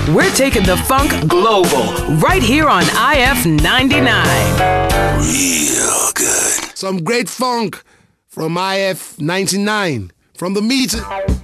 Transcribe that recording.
We're taking the funk global right here on IF 99. Real good. Some great funk from IF 99. From the meter.